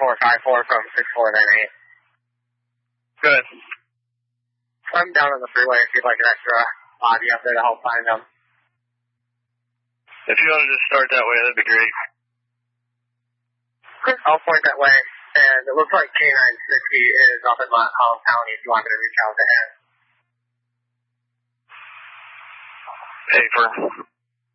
6454 from 6498. Good. I'm down on the freeway if you'd like an extra body up there to help find them. If you want to just start that way, that'd be great. I'll point that way, and it looks like K960 is up in Montcalm County if you want me to reach out to him. Hey, firm.